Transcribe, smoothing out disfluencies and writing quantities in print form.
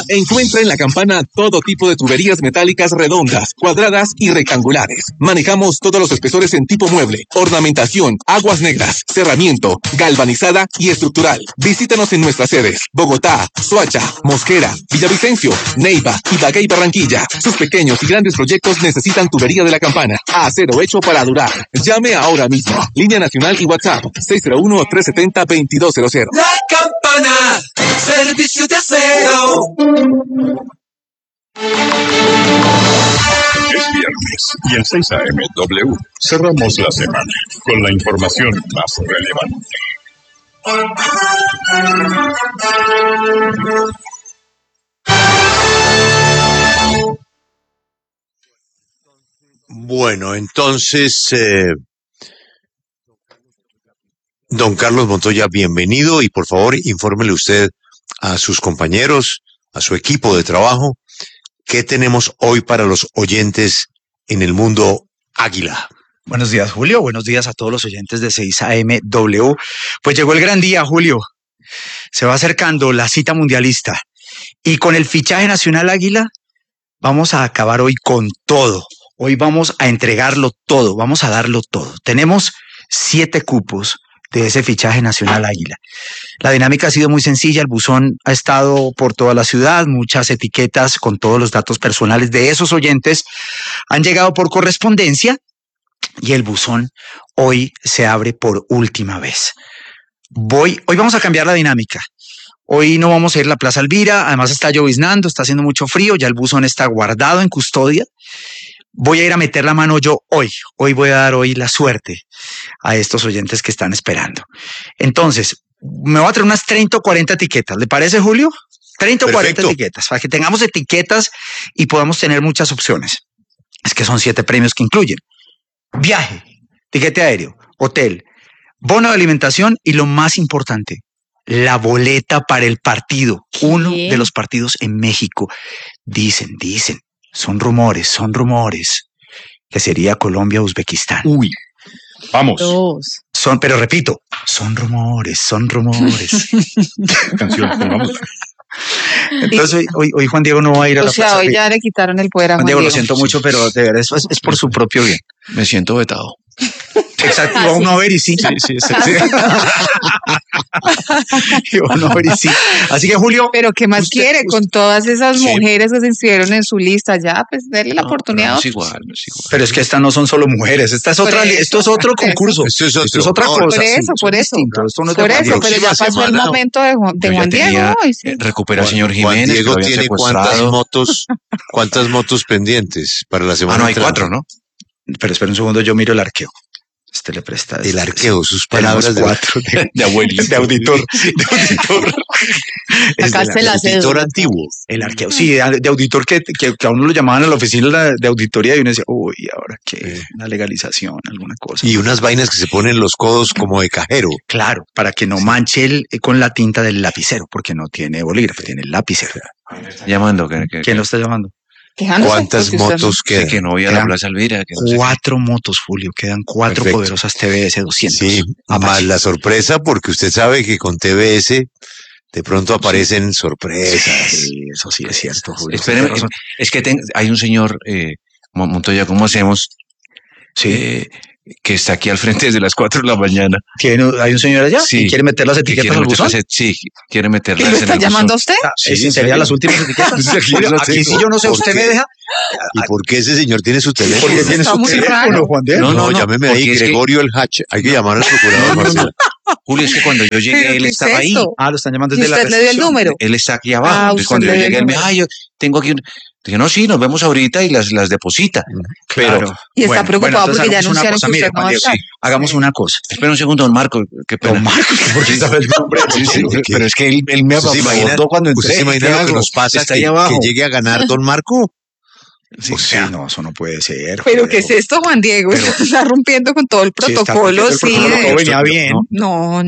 Encuentra en La Campana todo tipo de tuberías metálicas redondas, cuadradas y rectangulares. Manejamos todos los espesores en tipo mueble, ornamentación, aguas negras, cerramiento, galvanizada y estructural. Visítanos en nuestras sedes: Bogotá, Soacha, Mosquera, Villavicencio, Neiva, Ibagué y Barranquilla. Sus pequeños y grandes proyectos necesitan tubería de La Campana. Acero hecho para durar. Llame ahora mismo. Línea nacional y WhatsApp 601-370-2200. La Campana, servicio de acero. Es viernes y en 6 AM W cerramos la semana con la información más relevante. Bueno, entonces, don Carlos Montoya, bienvenido y por favor infórmele usted a sus compañeros, a su equipo de trabajo, qué tenemos hoy para los oyentes en el mundo Águila. Buenos días, Julio. Buenos días a todos los oyentes de 6 AM W. Pues llegó el gran día, Julio. Se va acercando la cita mundialista. Y con el fichaje nacional Águila, vamos a acabar hoy con todo. Hoy vamos a entregarlo todo, vamos a darlo todo. Tenemos 7 cupos de ese fichaje nacional Águila. La dinámica ha sido muy sencilla, el buzón ha estado por toda la ciudad, muchas etiquetas con todos los datos personales de esos oyentes han llegado por correspondencia y el buzón hoy se abre por última vez. Hoy vamos a cambiar la dinámica. Hoy no vamos a ir a la Plaza Elvira, además está lloviznando, está haciendo mucho frío, ya el buzón está guardado en custodia. Voy a ir a meter la mano yo hoy voy a dar hoy la suerte a estos oyentes que están esperando. Entonces, me voy a traer unas 30 o 40 etiquetas, ¿le parece, Julio? 30 o 40 etiquetas, para que tengamos etiquetas y podamos tener muchas opciones. Es que son 7 premios que incluyen viaje, tiquete aéreo, hotel, bono de alimentación y lo más importante, la boleta para el partido, uno de los partidos en México. Dicen, son rumores, que sería Colombia-Uzbekistán. Uy, vamos. Pero repito, son rumores. Canción, vamos. Entonces hoy Juan Diego no va a ir a la plaza. Hoy ya le quitaron el poder a Juan Diego. Lo siento mucho, pero de verdad es por su propio bien. Me siento vetado. Exacto, iba uno a ver y sí. Sí. Iba uno a ver y sí. Así que, Julio. Pero ¿qué más quiere con todas esas mujeres que se inscribieron en su lista? Ya, pues darle la oportunidad. No es igual. Pero es que estas no son solo mujeres. Esto es otro concurso. Esto es otra cosa. Por eso. Esto no es por eso, pero ya pasó el momento de Juan Diego. Recupera al señor Jiménez. Juan Diego tiene cuántas motos pendientes para la semana. No, hay 4, ¿no? Pero espera un segundo, yo miro el arqueo. Este le presta. El arqueo, sus palabras de abuelito. De auditor. Acá se la hace. Auditor antiguo. El arqueo, sí, de auditor que a uno lo llamaban a la oficina de auditoría y uno decía, uy, ¿ahora qué? Una legalización, alguna cosa. Y unas vainas que se ponen en los codos como de cajero. Claro, para que no manche con la tinta del lapicero, porque no tiene bolígrafo, tiene el lapicero. Llamando. ¿Quién lo está llamando? ¿Cuántas motos quedan? Sí, que no voy a la Plaza Elvira. 4 motos, Julio. Quedan 4 poderosas TBS 200. Sí, más la sorpresa, porque usted sabe que con TBS de pronto aparecen sorpresas. Sí, eso sí es cierto, Julio. Espéreme, es que hay un señor, Montoya, ¿cómo hacemos? Sí. Que está aquí al frente desde las 4 de la mañana. ¿Hay un señor allá? Sí. ¿Y quiere meter las etiquetas al buzón? Sí, quiere meterlas en el buzón. ¿Está llamando a usted? Sí, serían las últimas etiquetas. Aquí sí yo no sé, ¿usted me deja? ¿Y por qué ese señor tiene su teléfono? Porque tiene su teléfono, Juan Diego. No, llámeme ahí, Gregorio el Hatch. Hay que llamar al procurador Marcelo. Julio, es que cuando yo llegué, él estaba ahí. Lo están llamando desde la recepción. ¿Usted le dio el número? Él está aquí abajo. Entonces, cuando yo llegué, él me dijo, yo tengo aquí un... Dije, no, sí, nos vemos ahorita y las deposita. Claro. Y está preocupado porque ya anunciaron que usted no va a estar. Hagamos una cosa. Espera un segundo, don Marco. Qué pena. Don Marco, ¿por qué sabe el nombre? Pero es que él me abordó cuando entré. ¿Usted se imagina lo que nos pasa que llegue a ganar don Marco? Sí, no, eso no puede ser. Pero ¿qué es esto, Juan Diego? Está rompiendo con todo el protocolo. Venía bien. No.